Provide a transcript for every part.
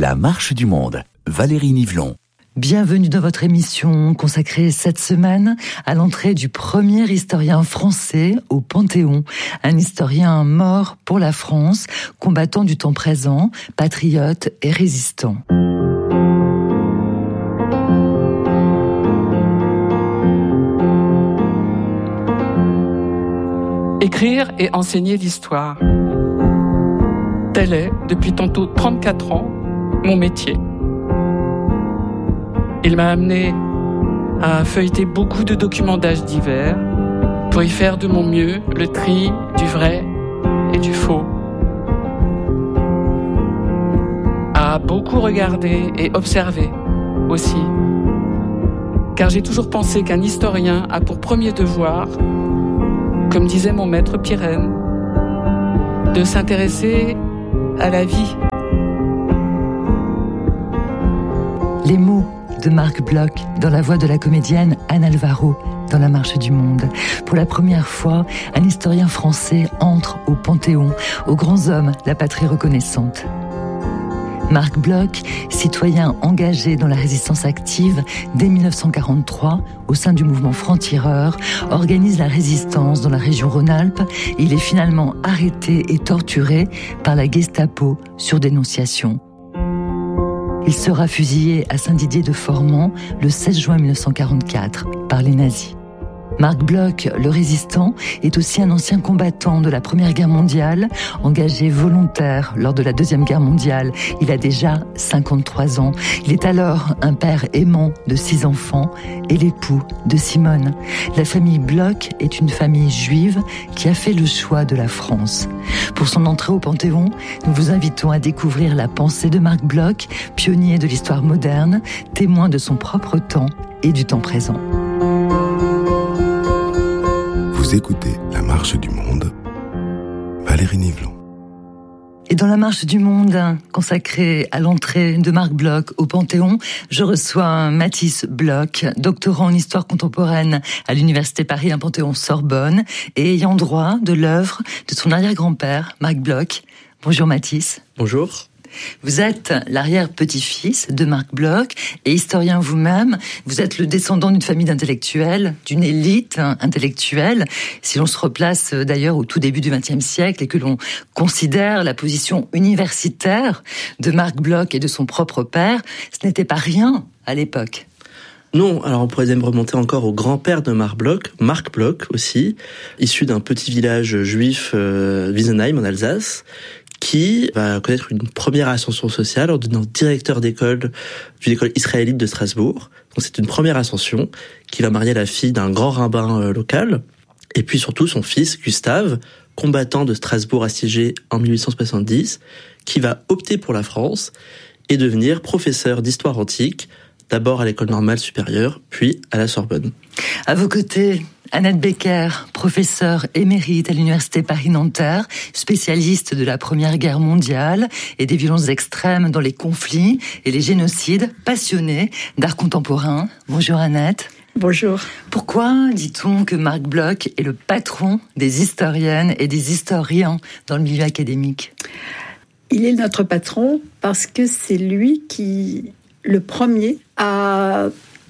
La marche du monde. Valérie Nivelon. Bienvenue dans votre émission consacrée cette semaine à l'entrée du premier historien français au Panthéon. Un historien mort pour la France, combattant du temps présent, patriote et résistant. Écrire et enseigner l'histoire. Tel est, depuis tantôt 34 ans, mon métier. Il m'a amené à feuilleter beaucoup de documents d'âge divers pour y faire de mon mieux le tri du vrai et du faux. À beaucoup regarder et observer aussi. Car j'ai toujours pensé qu'un historien a pour premier devoir, comme disait mon maître Pirenne, de s'intéresser à la vie. Les mots de Marc Bloch dans la voix de la comédienne Anne Alvaro dans La Marche du Monde. Pour la première fois, un historien français entre au Panthéon, aux grands hommes, la patrie reconnaissante. Marc Bloch, citoyen engagé dans la résistance active dès 1943 au sein du mouvement franc-tireur, organise la résistance dans la région Rhône-Alpes. Il est finalement arrêté et torturé par la Gestapo sur dénonciation. Il sera fusillé à Saint-Didier-de-Formans le 16 juin 1944 par les nazis. Marc Bloch, le résistant, est aussi un ancien combattant de la Première Guerre mondiale, engagé volontaire lors de la Deuxième Guerre mondiale. Il a déjà 53 ans. Il est alors un père aimant de 6 enfants et l'époux de Simone. La famille Bloch est une famille juive qui a fait le choix de la France. Pour son entrée au Panthéon, nous vous invitons à découvrir la pensée de Marc Bloch, pionnier de l'histoire moderne, témoin de son propre temps et du temps présent. Vous écoutez La Marche du Monde, Valérie Nivelon. Et dans La Marche du Monde, consacrée à l'entrée de Marc Bloch au Panthéon, je reçois Mathis Bloch, doctorant en histoire contemporaine à l'Université Paris 1 Panthéon-Sorbonne et ayant droit de l'œuvre de son arrière-grand-père, Marc Bloch. Bonjour Mathis. Bonjour. Vous êtes l'arrière-petit-fils de Marc Bloch et historien vous-même. Vous êtes le descendant d'une famille d'intellectuels, d'une élite intellectuelle. Si l'on se replace d'ailleurs au tout début du XXe siècle et que l'on considère la position universitaire de Marc Bloch et de son propre père, ce n'était pas rien à l'époque. Non, alors on pourrait même remonter encore au grand-père de Marc Bloch aussi, issu d'un petit village juif, Wiesenheim en Alsace, qui va connaître une première ascension sociale en devenant directeur d'école d'une école israélite de Strasbourg. Donc c'est une première ascension qui va marier la fille d'un grand rabbin local. Et puis surtout son fils, Gustave, combattant de Strasbourg assiégé en 1870, qui va opter pour la France et devenir professeur d'histoire antique, d'abord à l'école normale supérieure, puis à la Sorbonne. À vos côtés, Annette Becker, professeure émérite à l'Université Paris-Nanterre, spécialiste de la Première Guerre mondiale et des violences extrêmes dans les conflits et les génocides, passionnée d'art contemporain. Bonjour Annette. Bonjour. Pourquoi dit-on que Marc Bloch est le patron des historiennes et des historiens dans le milieu académique ? Il est notre patron parce que c'est lui qui, le premier, a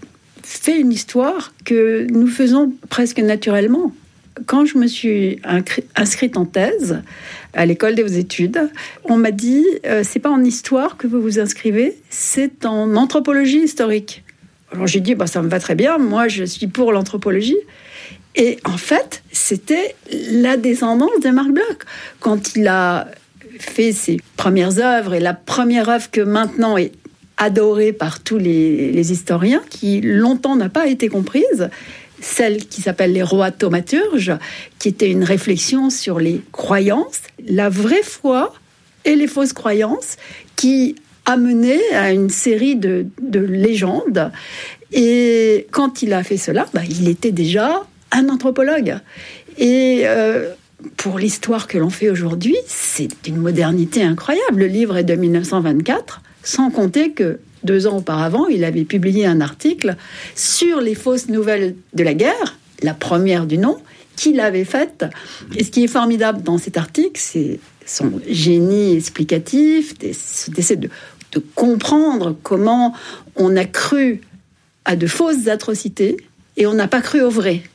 fait une histoire que nous faisons presque naturellement. Quand je me suis inscrite en thèse à l'école des hautes études, on m'a dit c'est pas en histoire que vous vous inscrivez, c'est en anthropologie historique. Alors j'ai dit ça me va très bien, moi je suis pour l'anthropologie. Et en fait, c'était la descendance de Marc Bloch. Quand il a fait ses premières œuvres, et la première œuvre que maintenant est adorée par tous les historiens, qui longtemps n'a pas été comprise, celle qui s'appelle Les Rois thaumaturges, qui était une réflexion sur les croyances, la vraie foi et les fausses croyances, qui a mené à une série de légendes. Et quand il a fait cela, il était déjà un anthropologue. Et pour l'histoire que l'on fait aujourd'hui, c'est d'une modernité incroyable. Le livre est de 1924, sans compter que 2 ans auparavant, il avait publié un article sur les fausses nouvelles de la guerre, la première du nom, qu'il avait faite. Et ce qui est formidable dans cet article, c'est son génie explicatif, d'essayer de de comprendre comment on a cru à de fausses atrocités et on n'a pas cru au vrai.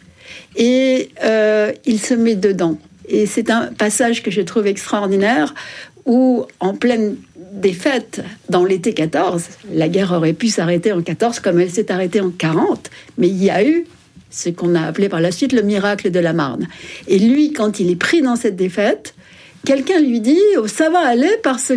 Et il se met dedans. Et c'est un passage que je trouve extraordinaire où, en pleine défaite, dans l'été 14, la guerre aurait pu s'arrêter en 14 comme elle s'est arrêtée en 40, mais il y a eu ce qu'on a appelé par la suite le miracle de la Marne. Et lui, quand il est pris dans cette défaite, quelqu'un lui dit « ça va aller parce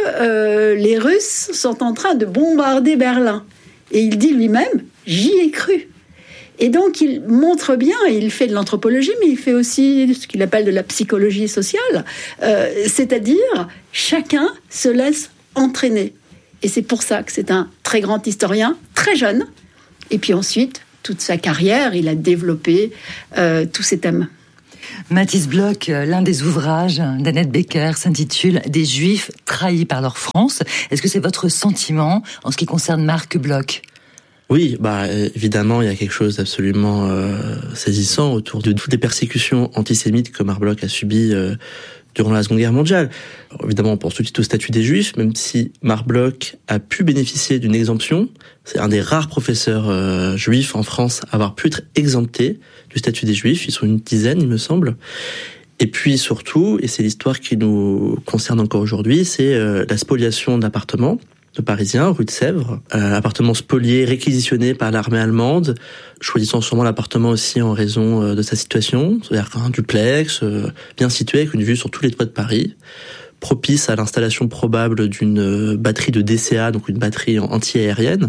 que les Russes sont en train de bombarder Berlin ». Et il dit lui-même « j'y ai cru ». Et donc, il montre bien, il fait de l'anthropologie, mais il fait aussi ce qu'il appelle de la psychologie sociale. C'est-à-dire, chacun se laisse entraîner. Et c'est pour ça que c'est un très grand historien, très jeune. Et puis ensuite, toute sa carrière, il a développé tous ces thèmes. Mathis Bloch, l'un des ouvrages d'Annette Becker s'intitule « Des Juifs trahis par leur France ». Est-ce que c'est votre sentiment en ce qui concerne Marc Bloch ? Oui, évidemment, il y a quelque chose d'absolument saisissant autour de toutes les persécutions antisémites que Marc Bloch a subies durant la Seconde Guerre mondiale. Alors, évidemment, on pense tout de suite au statut des Juifs, même si Marc Bloch a pu bénéficier d'une exemption. C'est un des rares professeurs juifs en France à avoir pu être exempté du statut des Juifs. Ils sont une dizaine, il me semble. Et puis surtout, et c'est l'histoire qui nous concerne encore aujourd'hui, c'est la spoliation d'appartements de Parisiens, rue de Sèvres, appartement spolié, réquisitionné par l'armée allemande, choisissant sûrement l'appartement aussi en raison de sa situation, c'est-à-dire un duplex, bien situé, avec une vue sur tous les toits de Paris, propice à l'installation probable d'une batterie de DCA, donc une batterie anti-aérienne.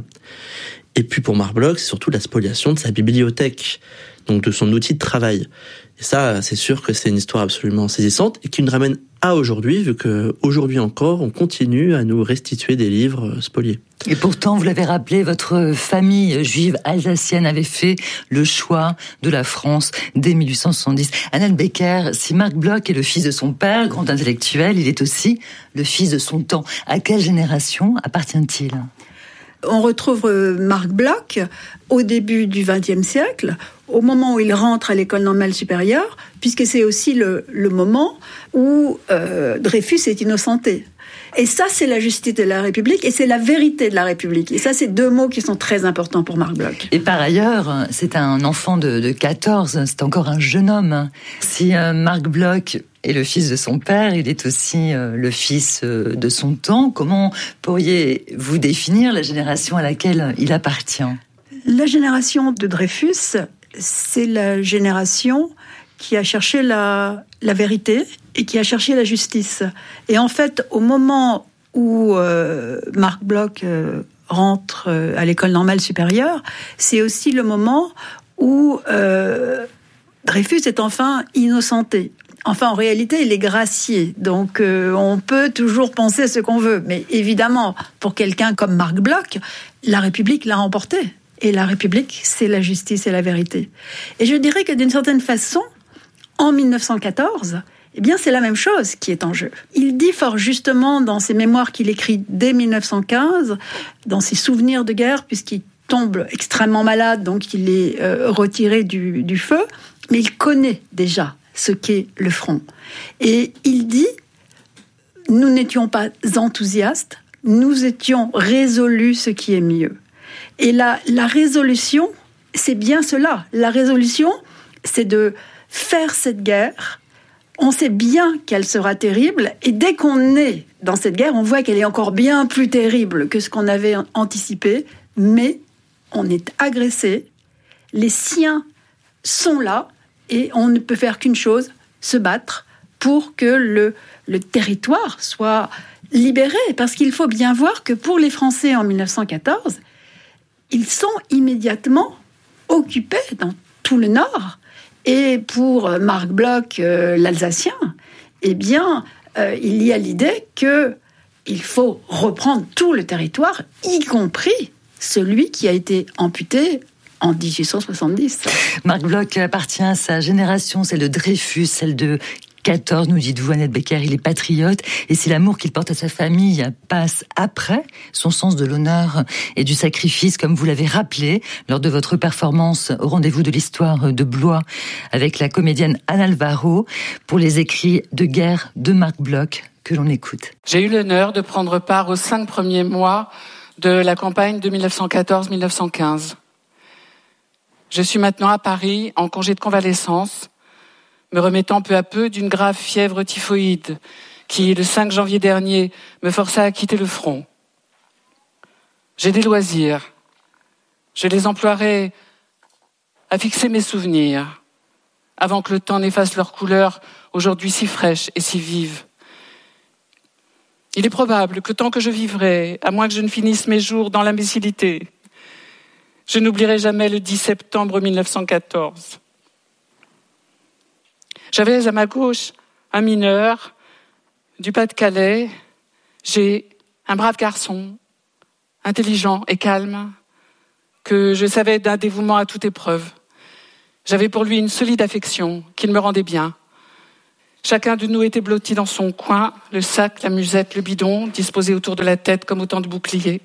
Et puis pour Marc Bloch, c'est surtout la spoliation de sa bibliothèque, donc de son outil de travail. Et ça, c'est sûr que c'est une histoire absolument saisissante et qui nous ramène à aujourd'hui, vu que aujourd'hui encore, on continue à nous restituer des livres spoliés. Et pourtant, vous l'avez rappelé, votre famille juive alsacienne avait fait le choix de la France dès 1870. Annette Becker, si Marc Bloch est le fils de son père, grand intellectuel, il est aussi le fils de son temps. À quelle génération appartient-il ? On retrouve Marc Bloch au début du XXe siècle, au moment où il rentre à l'école normale supérieure, puisque c'est aussi le moment où Dreyfus est innocenté. Et ça, c'est la justice de la République et c'est la vérité de la République. Et ça, c'est deux mots qui sont très importants pour Marc Bloch. Et par ailleurs, c'est un enfant de 14, c'est encore un jeune homme. Si Marc Bloch est le fils de son père, il est aussi le fils de son temps. Comment pourriez-vous définir la génération à laquelle il appartient ? La génération de Dreyfus, c'est la génération qui a cherché la vérité et qui a cherché la justice. Et en fait, au moment où Marc Bloch rentre à l'école normale supérieure, c'est aussi le moment où Dreyfus est enfin innocenté. Enfin, en réalité, il est gracié. Donc, on peut toujours penser ce qu'on veut. Mais évidemment, pour quelqu'un comme Marc Bloch, la République l'a emporté. Et la République, c'est la justice et la vérité. Et je dirais que d'une certaine façon, en 1914, eh bien, c'est la même chose qui est en jeu. Il dit fort justement dans ses mémoires qu'il écrit dès 1915, dans ses souvenirs de guerre, puisqu'il tombe extrêmement malade, donc il est retiré du feu, mais il connaît déjà ce qu'est le front. Et il dit, nous n'étions pas enthousiastes, nous étions résolus ce qui est mieux. Et la résolution, c'est bien cela. La résolution, c'est de faire cette guerre. On sait bien qu'elle sera terrible. Et dès qu'on est dans cette guerre, on voit qu'elle est encore bien plus terrible que ce qu'on avait anticipé. Mais on est agressé. Les siens sont là. Et on ne peut faire qu'une chose, se battre pour que le territoire soit libéré. Parce qu'il faut bien voir que pour les Français en 1914, ils sont immédiatement occupés dans tout le Nord. Et pour Marc Bloch, l'Alsacien, eh bien, il y a l'idée qu'il faut reprendre tout le territoire, y compris celui qui a été amputé en 1870. Marc Bloch appartient à sa génération, celle de Dreyfus, celle de XIV, nous dites-vous, Annette Becker, il est patriote, et si l'amour qu'il porte à sa famille passe après son sens de l'honneur et du sacrifice, comme vous l'avez rappelé lors de votre performance au rendez-vous de l'histoire de Blois avec la comédienne Anne Alvaro, pour les écrits de guerre de Marc Bloch, que l'on écoute. J'ai eu l'honneur de prendre part aux 5 premiers mois de la campagne de 1914-1915. Je suis maintenant à Paris, en congé de convalescence, me remettant peu à peu d'une grave fièvre typhoïde qui, le 5 janvier dernier, me força à quitter le front. J'ai des loisirs. Je les emploierai à fixer mes souvenirs, avant que le temps n'efface leurs couleurs, aujourd'hui si fraîches et si vives. Il est probable que tant que je vivrai, à moins que je ne finisse mes jours dans l'imbécilité, je n'oublierai jamais le 10 septembre 1914. J'avais à ma gauche un mineur du Pas-de-Calais. J'ai un brave garçon, intelligent et calme, que je savais d'un dévouement à toute épreuve. J'avais pour lui une solide affection qu'il me rendait bien. Chacun de nous était blotti dans son coin, le sac, la musette, le bidon, disposés autour de la tête comme autant de boucliers.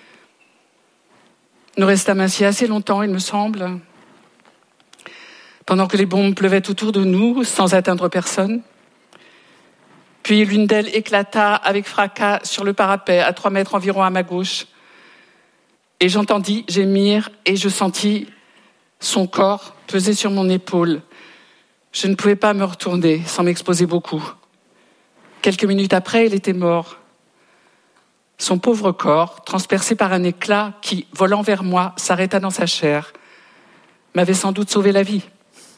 Nous restâmes ainsi assez longtemps, il me semble, pendant que les bombes pleuvaient autour de nous, sans atteindre personne. Puis l'une d'elles éclata avec fracas sur le parapet, à 3 mètres environ à ma gauche. Et j'entendis gémir et je sentis son corps peser sur mon épaule. Je ne pouvais pas me retourner sans m'exposer beaucoup. Quelques minutes après, il était mort. Son pauvre corps, transpercé par un éclat qui, volant vers moi, s'arrêta dans sa chair, m'avait sans doute sauvé la vie.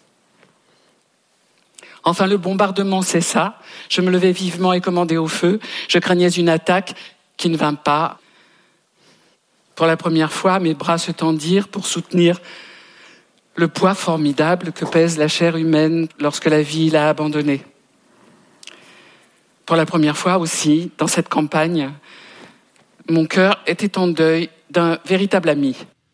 Enfin, le bombardement cessa. Je me levai vivement et commandai au feu. Je craignais une attaque qui ne vint pas. Pour la première fois, mes bras se tendirent pour soutenir le poids formidable que pèse la chair humaine lorsque la vie l'a abandonnée. Pour la première fois aussi, dans cette campagne, mon cœur était en deuil d'un véritable ami.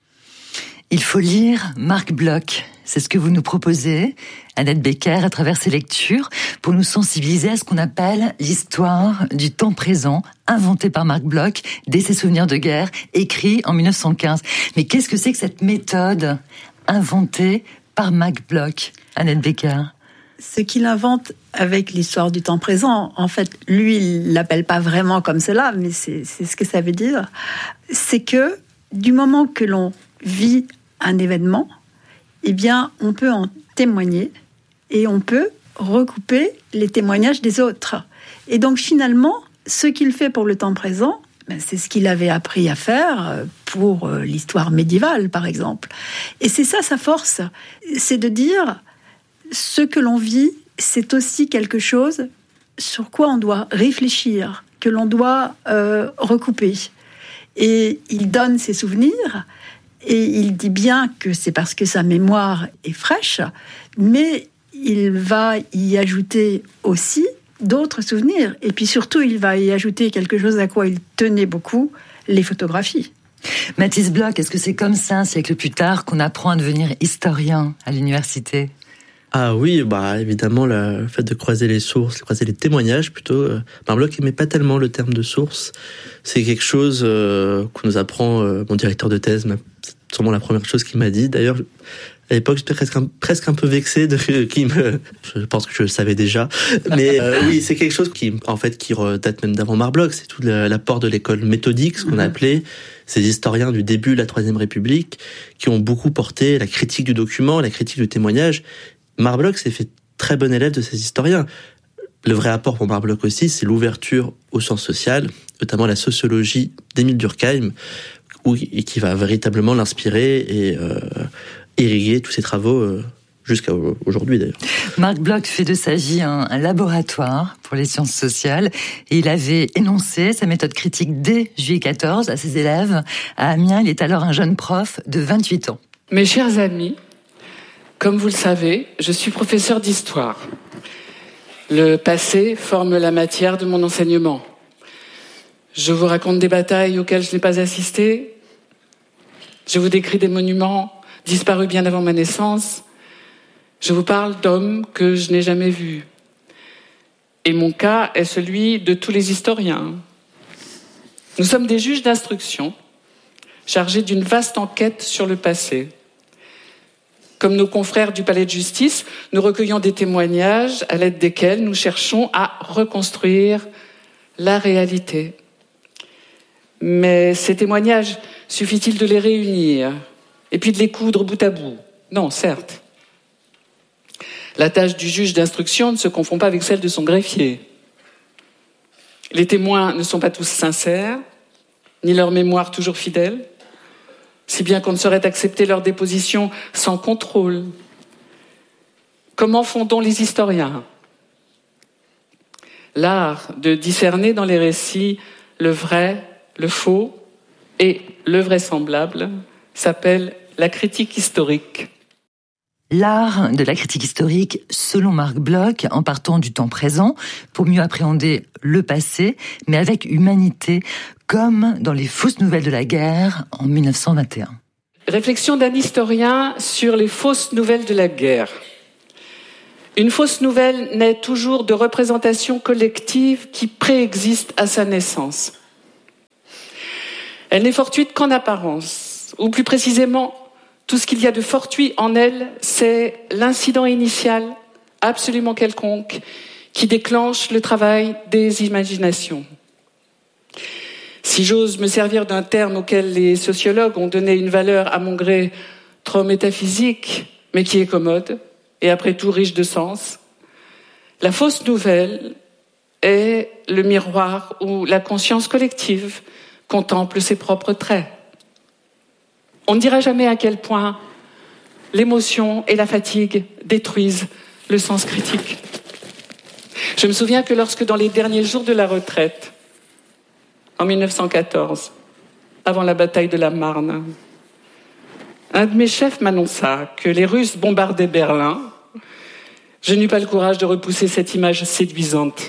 Il faut lire Marc Bloch. C'est ce que vous nous proposez, Annette Becker, à travers ces lectures, pour nous sensibiliser à ce qu'on appelle l'histoire du temps présent, inventée par Marc Bloch, dès ses souvenirs de guerre, écrit en 1915. Mais qu'est-ce que c'est que cette méthode inventée par Marc Bloch, Annette Becker? Ce qu'il invente avec l'histoire du temps présent, en fait, lui, il l'appelle pas vraiment comme cela, mais c'est ce que ça veut dire. C'est que du moment que l'on vit un événement, eh bien, on peut en témoigner et on peut recouper les témoignages des autres. Et donc, finalement, ce qu'il fait pour le temps présent, c'est ce qu'il avait appris à faire pour l'histoire médiévale, par exemple. Et c'est ça sa force, c'est de dire ce que l'on vit, c'est aussi quelque chose sur quoi on doit réfléchir, que l'on doit recouper. Et il donne ses souvenirs, et il dit bien que c'est parce que sa mémoire est fraîche, mais il va y ajouter aussi d'autres souvenirs. Et puis surtout, il va y ajouter quelque chose à quoi il tenait beaucoup, les photographies. Mathis Bloch, est-ce que c'est comme ça, un siècle plus tard, qu'on apprend à devenir historien à l'université ? Ah oui, évidemment, le fait de croiser les sources, croiser les témoignages plutôt. Marc Bloch n'aimait pas tellement le terme de source. C'est quelque chose qu'on nous apprend, mon directeur de thèse, c'est sûrement la première chose qu'il m'a dit. D'ailleurs, à l'époque, j'étais presque un peu vexé je pense que je le savais déjà. Mais oui, c'est quelque chose qui date même d'avant Marc Bloch. C'est tout l'apport de l'école méthodique, ce qu'on appelait ces historiens du début de la Troisième République, qui ont beaucoup porté la critique du document, la critique du témoignage. Marc Bloch s'est fait très bon élève de ces historiens. Le vrai apport pour Marc Bloch aussi, c'est l'ouverture aux sciences sociales, notamment la sociologie d'Émile Durkheim, qui va véritablement l'inspirer et irriguer tous ses travaux jusqu'à aujourd'hui d'ailleurs. Marc Bloch fait de sa vie un laboratoire pour les sciences sociales et il avait énoncé sa méthode critique dès juillet 14 à ses élèves. À Amiens, il est alors un jeune prof de 28 ans. Mes chers amis, comme vous le savez, je suis professeur d'histoire. Le passé forme la matière de mon enseignement. Je vous raconte des batailles auxquelles je n'ai pas assisté. Je vous décris des monuments disparus bien avant ma naissance. Je vous parle d'hommes que je n'ai jamais vus. Et mon cas est celui de tous les historiens. Nous sommes des juges d'instruction, chargés d'une vaste enquête sur le passé. Comme nos confrères du palais de justice, nous recueillons des témoignages à l'aide desquels nous cherchons à reconstruire la réalité. Mais ces témoignages, suffit-il de les réunir et puis de les coudre bout à bout ? Non, certes. La tâche du juge d'instruction ne se confond pas avec celle de son greffier. Les témoins ne sont pas tous sincères, ni leur mémoire toujours fidèle, si bien qu'on ne saurait accepter leur déposition sans contrôle. Comment font-on les historiens ? L'art de discerner dans les récits le vrai, le faux et le vraisemblable s'appelle la critique historique. L'art de la critique historique, selon Marc Bloch, en partant du temps présent pour mieux appréhender le passé, mais avec humanité, comme dans les fausses nouvelles de la guerre en 1921. Réflexion d'un historien sur les fausses nouvelles de la guerre. Une fausse nouvelle naît toujours de représentations collectives qui préexistent à sa naissance. Elle n'est fortuite qu'en apparence, ou plus précisément, tout ce qu'il y a de fortuit en elle, c'est l'incident initial, absolument quelconque, qui déclenche le travail des imaginations. Si j'ose me servir d'un terme auquel les sociologues ont donné une valeur à mon gré trop métaphysique, mais qui est commode, et après tout riche de sens, la fausse nouvelle est le miroir où la conscience collective contemple ses propres traits. On ne dira jamais à quel point l'émotion et la fatigue détruisent le sens critique. Je me souviens que lorsque dans les derniers jours de la retraite, en 1914, avant la bataille de la Marne, un de mes chefs m'annonça que les Russes bombardaient Berlin, je n'eus pas le courage de repousser cette image séduisante.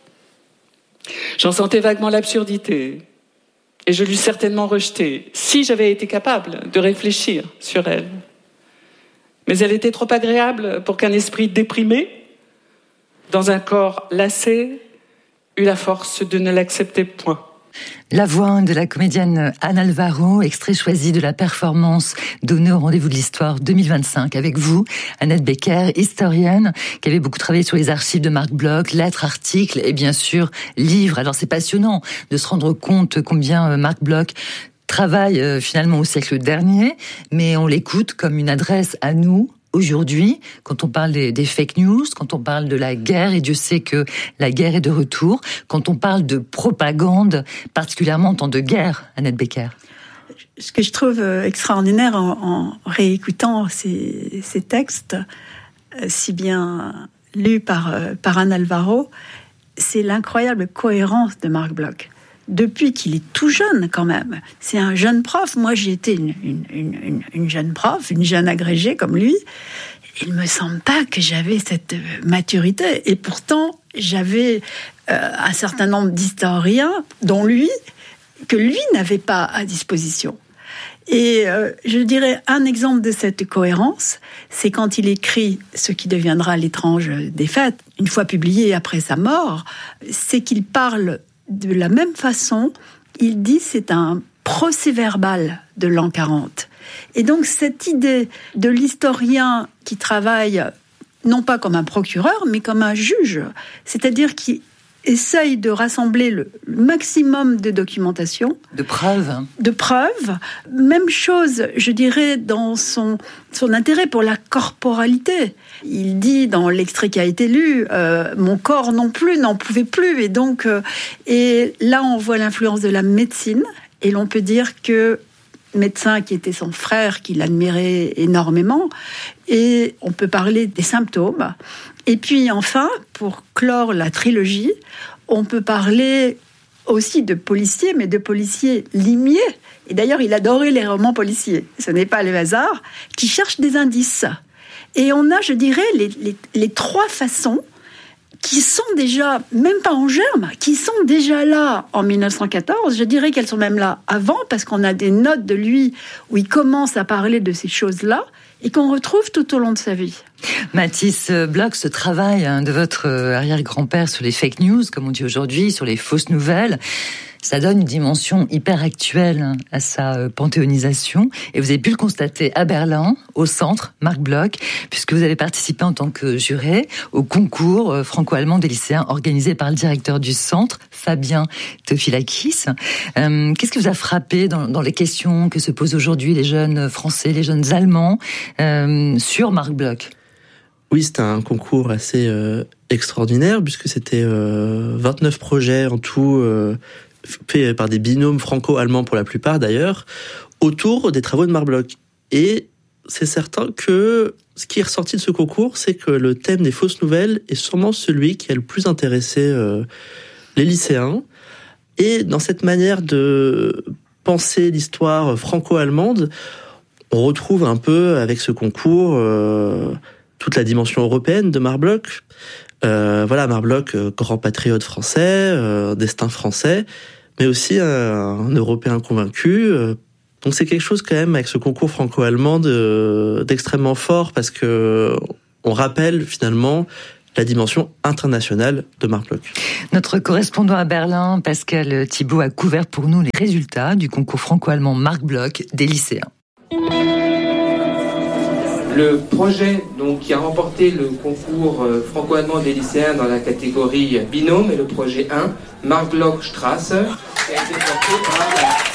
J'en sentais vaguement l'absurdité. Et je l'eus certainement rejetée, si j'avais été capable de réfléchir sur elle. Mais elle était trop agréable pour qu'un esprit déprimé, dans un corps lassé, eût la force de ne l'accepter point. La voix de la comédienne Anne Alvaro, extrait choisi de la performance donnée au Rendez-vous de l'Histoire 2025 avec vous, Annette Becker, historienne, qui avait beaucoup travaillé sur les archives de Marc Bloch, lettres, articles et bien sûr livres. Alors c'est passionnant de se rendre compte combien Marc Bloch travaille finalement au siècle dernier, mais on l'écoute comme une adresse à nous, aujourd'hui, quand on parle des fake news, quand on parle de la guerre, et Dieu sait que la guerre est de retour, quand on parle de propagande, particulièrement en temps de guerre, Annette Becker. Ce que je trouve extraordinaire en réécoutant ces textes, si bien lus par Anne Alvaro, c'est l'incroyable cohérence de Marc Bloch. Depuis qu'il est tout jeune quand même. C'est un jeune prof. Moi, j'ai été une jeune prof, une jeune agrégée comme lui. Il me semble pas que j'avais cette maturité. Et pourtant, j'avais un certain nombre d'historiens, dont lui, que lui n'avait pas à disposition. Et je dirais un exemple de cette cohérence, c'est quand il écrit ce qui deviendra L'étrange défaite, une fois publié après sa mort, c'est qu'il parle de la même façon, il dit c'est un procès-verbal de l'an 40. Et donc cette idée de l'historien qui travaille non pas comme un procureur, mais comme un juge, c'est-à-dire qui essaye de rassembler le maximum de documentation. De preuves. De preuves. Même chose, je dirais, dans son intérêt pour la corporalité. Il dit dans l'extrait qui a été lu, mon corps non plus n'en pouvait plus. Et donc, et là, on voit l'influence de la médecine. Et l'on peut dire que médecin qui était son frère, qu'il admirait énormément. Et on peut parler des symptômes. Et puis enfin, pour clore la trilogie, on peut parler aussi de policiers, mais de policiers limiers. Et d'ailleurs, il adorait les romans policiers. Ce n'est pas le hasard, qui cherchent des indices. Et on a, je dirais, les trois façons qui sont déjà, même pas en germe, qui sont déjà là en 1914. Je dirais qu'elles sont même là avant, parce qu'on a des notes de lui où il commence à parler de ces choses-là et qu'on retrouve tout au long de sa vie. Mathis Bloch, ce travail de votre arrière-grand-père sur les fake news, comme on dit aujourd'hui, sur les fausses nouvelles, ça donne une dimension hyper actuelle à sa panthéonisation. Et vous avez pu le constater à Berlin, au centre Marc Bloch, puisque vous avez participé en tant que juré au concours franco-allemand des lycéens organisé par le directeur du centre, Fabien Tofilakis. Qu'est-ce qui vous a frappé dans les questions que se posent aujourd'hui les jeunes Français, les jeunes Allemands sur Marc Bloch ? Oui, c'était un concours assez extraordinaire, puisque c'était 29 projets en tout, faits par des binômes franco-allemands pour la plupart d'ailleurs, autour des travaux de Marc Bloch. Et c'est certain que ce qui est ressorti de ce concours, c'est que le thème des fausses nouvelles est sûrement celui qui a le plus intéressé les lycéens. Et dans cette manière de penser l'histoire franco-allemande, on retrouve un peu avec ce concours toute la dimension européenne de Marc Bloch. Marc Bloch, grand patriote français, destin français, mais aussi un Européen convaincu. Donc c'est quelque chose quand même avec ce concours franco-allemand d'extrêmement fort, parce que on rappelle finalement la dimension internationale de Marc Bloch. Notre correspondant à Berlin, Pascal Thibault, a couvert pour nous les résultats du concours franco-allemand Marc Bloch des lycéens. Le projet qui a remporté le concours franco-allemand des lycéens dans la catégorie binôme est le projet 1, Marc Bloch Straße, qui a été porté par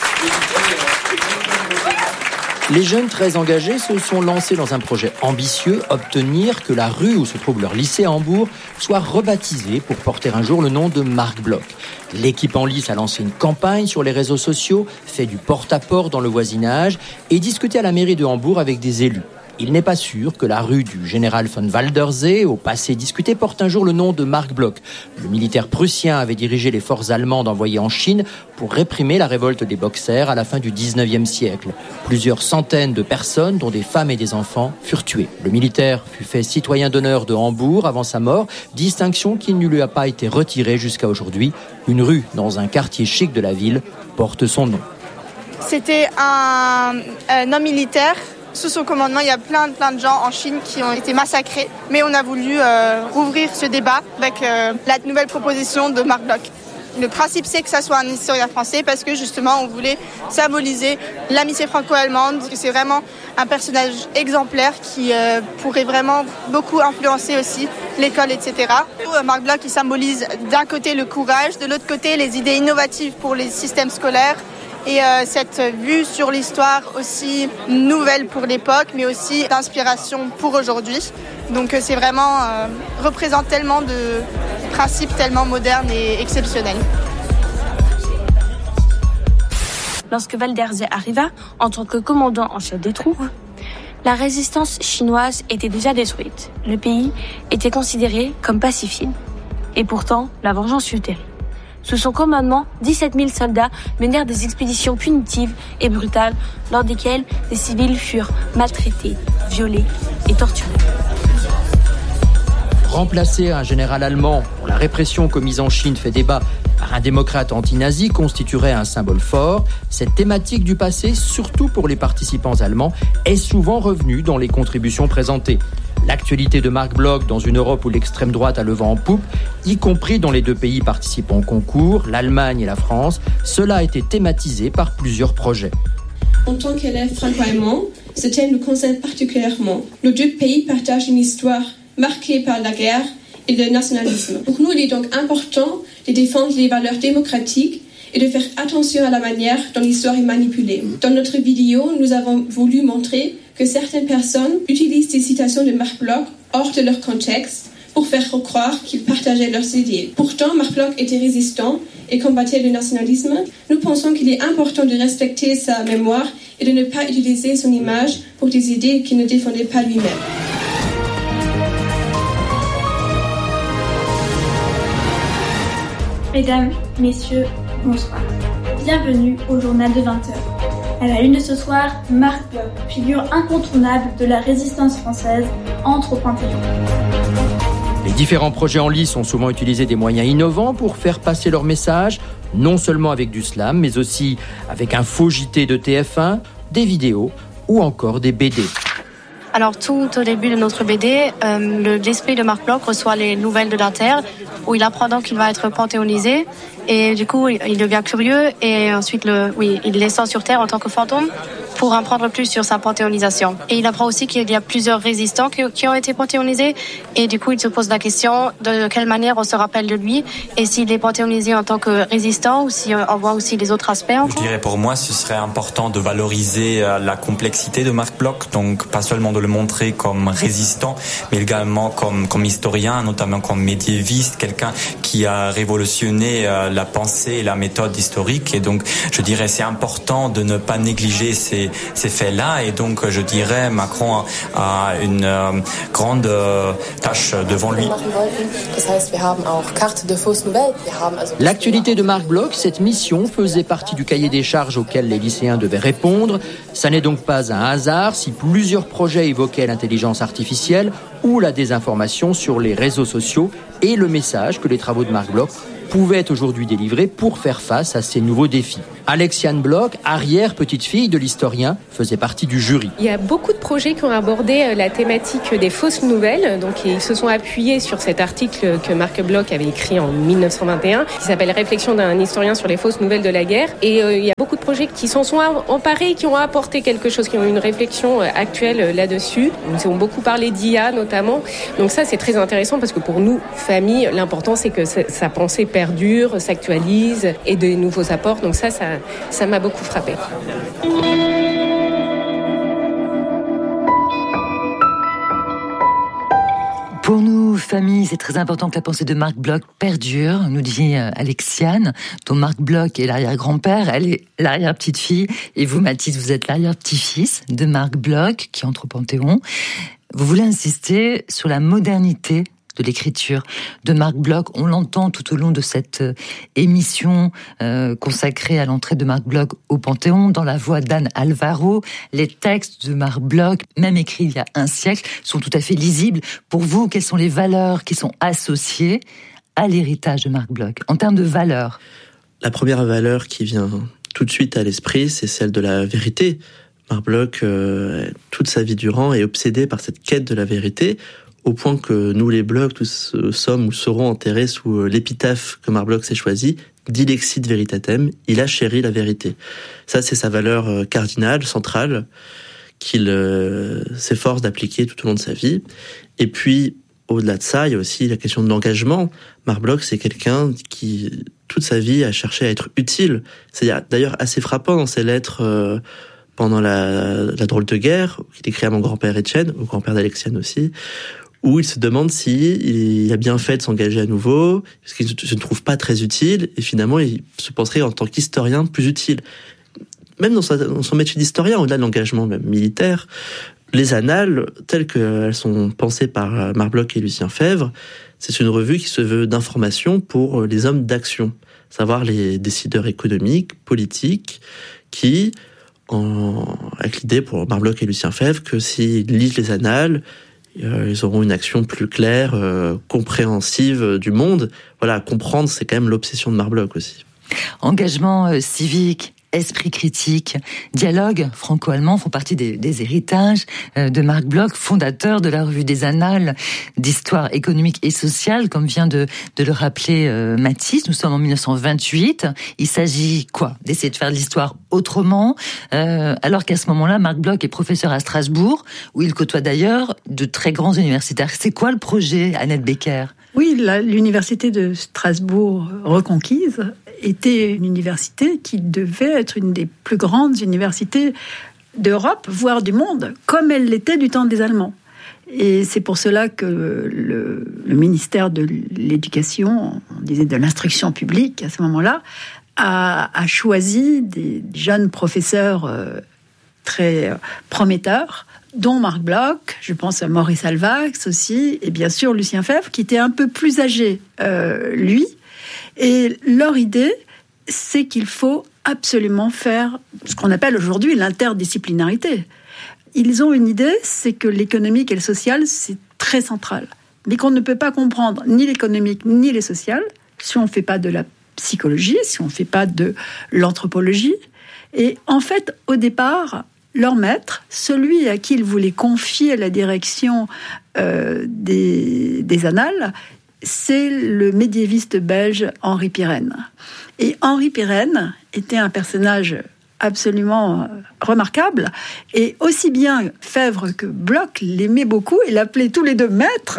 Les jeunes très engagés se sont lancés dans un projet ambitieux, obtenir que la rue où se trouve leur lycée à Hambourg soit rebaptisée pour porter un jour le nom de Marc Bloch. L'équipe en lice a lancé une campagne sur les réseaux sociaux, fait du porte-à-porte dans le voisinage et discuté à la mairie de Hambourg avec des élus. Il n'est pas sûr que la rue du général von Waldersee, au passé discuté, porte un jour le nom de Marc Bloch. Le militaire prussien avait dirigé les forces allemandes envoyées en Chine pour réprimer la révolte des Boxers à la fin du 19e siècle. Plusieurs centaines de personnes, dont des femmes et des enfants, furent tuées. Le militaire fut fait citoyen d'honneur de Hambourg avant sa mort, distinction qui ne lui a pas été retirée jusqu'à aujourd'hui. Une rue dans un quartier chic de la ville porte son nom. C'était un homme militaire. Sous son commandement, il y a plein de gens en Chine qui ont été massacrés. Mais on a voulu rouvrir ce débat avec la nouvelle proposition de Marc Bloch. Le principe, c'est que ça soit un historien français parce que justement, on voulait symboliser l'amitié franco-allemande. C'est vraiment un personnage exemplaire qui pourrait vraiment beaucoup influencer aussi l'école, etc. Marc Bloch, il symbolise d'un côté le courage, de l'autre côté les idées innovatives pour les systèmes scolaires. Et cette vue sur l'histoire aussi nouvelle pour l'époque, mais aussi d'inspiration pour aujourd'hui. Donc c'est vraiment représente tellement de principes tellement modernes et exceptionnels. Lorsque Waldersee arriva en tant que commandant en chef des troupes, la résistance chinoise était déjà détruite. Le pays était considéré comme pacifié. Et pourtant, la vengeance fut terrible. Sous son commandement, 17 000 soldats menèrent des expéditions punitives et brutales lors desquelles des civils furent maltraités, violés et torturés. Remplacer un général allemand pour la répression commise en Chine fait débat par un démocrate anti-nazi constituerait un symbole fort. Cette thématique du passé, surtout pour les participants allemands, est souvent revenue dans les contributions présentées. L'actualité de Marc Bloch dans une Europe où l'extrême droite a le vent en poupe, y compris dans les deux pays participants au concours, l'Allemagne et la France, cela a été thématisé par plusieurs projets. En tant qu'élève franco-allemand, ce thème nous concerne particulièrement. Nos deux pays partagent une histoire marquée par la guerre et le nationalisme. Pour nous, il est donc important de défendre les valeurs démocratiques et de faire attention à la manière dont l'histoire est manipulée. Dans notre vidéo, nous avons voulu montrer que certaines personnes utilisent des citations de Marc Bloch hors de leur contexte pour faire croire qu'ils partageaient leurs idées. Pourtant, Marc Bloch était résistant et combattait le nationalisme. Nous pensons qu'il est important de respecter sa mémoire et de ne pas utiliser son image pour des idées qu'il ne défendait pas lui-même. Mesdames, messieurs, bonsoir. Bienvenue au journal de 20h. À la une de ce soir, Marc Bloch, figure incontournable de la résistance française, entre au Panthéon. Les différents projets en lice ont souvent utilisé des moyens innovants pour faire passer leur message, non seulement avec du slam, mais aussi avec un faux JT de TF1, des vidéos ou encore des BD. Alors tout au début de notre BD, l'esprit de Marc Bloch reçoit les nouvelles de la Terre, où il apprend donc qu'il va être panthéonisé, et du coup il devient curieux, et ensuite il descend sur Terre en tant que fantôme pour apprendre plus sur sa panthéonisation. Et il apprend aussi qu'il y a plusieurs résistants qui ont été panthéonisés, et du coup il se pose la question de quelle manière on se rappelle de lui, et s'il est panthéonisé en tant que résistant, ou si on voit aussi les autres aspects encore. Je dirais pour moi ce serait important de valoriser la complexité de Marc Bloch, donc pas seulement de le montrer comme résistant, mais également comme historien, notamment comme médiéviste, quelqu'un qui a révolutionné la pensée et la méthode historique. Et donc je dirais c'est important de ne pas négliger ces faits-là, et donc je dirais Macron a une grande tâche devant lui. L'actualité de Marc Bloch, cette mission faisait partie du cahier des charges auquel les lycéens devaient répondre. Ça n'est donc pas un hasard si plusieurs projets évoquaient l'intelligence artificielle ou la désinformation sur les réseaux sociaux et le message que les travaux de Marc Bloch pouvaient aujourd'hui délivrer pour faire face à ces nouveaux défis. Alexiane Bloch, arrière-petite-fille de l'historien, faisait partie du jury. Il y a beaucoup de projets qui ont abordé la thématique des fausses nouvelles. Donc, ils se sont appuyés sur cet article que Marc Bloch avait écrit en 1921, qui s'appelle « Réflexion d'un historien sur les fausses nouvelles de la guerre ». Et il y a beaucoup de projets qui s'en sont emparés, qui ont apporté quelque chose, qui ont une réflexion actuelle là-dessus. Ils ont beaucoup parlé d'IA notamment. Donc ça, c'est très intéressant parce que pour nous, famille, l'important, c'est que sa pensée perdure, s'actualise et de nouveaux apports. Donc ça m'a beaucoup frappé. Pour nous, famille, c'est très important que la pensée de Marc Bloch perdure, nous dit Alexiane, dont Marc Bloch est l'arrière-grand-père, elle est l'arrière-petite-fille, et vous, Mathis, vous êtes l'arrière-petit-fils de Marc Bloch, qui entre au Panthéon. Vous voulez insister sur la modernité de l'écriture de Marc Bloch. On l'entend tout au long de cette émission consacrée à l'entrée de Marc Bloch au Panthéon, dans la voix d'Anne Alvaro. Les textes de Marc Bloch, même écrits il y a un siècle, sont tout à fait lisibles. Pour vous, quelles sont les valeurs qui sont associées à l'héritage de Marc Bloch, en termes de valeurs? La première valeur qui vient tout de suite à l'esprit, c'est celle de la vérité. Marc Bloch, toute sa vie durant, est obsédé par cette quête de la vérité, au point que nous, les Bloch, tous sommes ou serons enterrés sous l'épitaphe que Marc Bloch s'est choisi, Dilexit veritatem, il a chéri la vérité. Ça, c'est sa valeur cardinale, centrale, qu'il s'efforce d'appliquer tout au long de sa vie. Et puis, au-delà de ça, il y a aussi la question de l'engagement. Marc Bloch, c'est quelqu'un qui, toute sa vie, a cherché à être utile. C'est d'ailleurs assez frappant dans ses lettres pendant la drôle de guerre, qu'il écrit à mon grand-père Étienne, au grand-père d'Alexiane aussi, où il se demande s'il a bien fait de s'engager à nouveau, parce qu'il se trouve pas très utile, et finalement il se penserait en tant qu'historien plus utile. Même dans son métier d'historien, au-delà de l'engagement même militaire, les Annales, telles qu'elles sont pensées par Marc Bloch et Lucien Febvre, c'est une revue qui se veut d'information pour les hommes d'action, à savoir les décideurs économiques, politiques, qui, avec l'idée pour Marc Bloch et Lucien Febvre que s'ils lisent les Annales, ils auront une action plus claire, compréhensive du monde. Voilà, comprendre, c'est quand même l'obsession de Marc Bloch aussi. Engagement civique, esprit critique, dialogue franco-allemand font partie des héritages de Marc Bloch, fondateur de la revue des Annales d'histoire économique et sociale, comme vient de le rappeler Mathis. Nous sommes en 1928. Il s'agit d'essayer de faire de l'histoire autrement, alors qu'à ce moment-là, Marc Bloch est professeur à Strasbourg, où il côtoie d'ailleurs de très grands universitaires. C'est quoi le projet, Annette Becker ? Oui, l'université de Strasbourg reconquise était une université qui devait être une des plus grandes universités d'Europe, voire du monde, comme elle l'était du temps des Allemands. Et c'est pour cela que le ministère de l'Éducation, on disait de l'instruction publique à ce moment-là, a choisi des jeunes professeurs très prometteurs, dont Marc Bloch, je pense à Maurice Alvax aussi, et bien sûr Lucien Febvre, qui était un peu plus âgé, lui. Et leur idée, c'est qu'il faut absolument faire ce qu'on appelle aujourd'hui l'interdisciplinarité. Ils ont une idée, c'est que l'économique et le social, c'est très central. Mais qu'on ne peut pas comprendre ni l'économique ni le social si on ne fait pas de la psychologie, si on ne fait pas de l'anthropologie. Et en fait, au départ, leur maître, celui à qui ils voulaient confier la direction des Annales, c'est le médiéviste belge Henri Pirenne. Et Henri Pirenne était un personnage absolument remarquable, et aussi bien Fèvre que Bloch l'aimaient beaucoup et l'appelaient tous les deux maîtres.